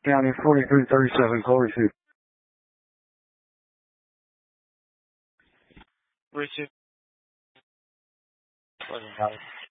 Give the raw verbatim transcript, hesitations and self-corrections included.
County forty-three thirty-seven, call receive. Receive. Wasn't valid.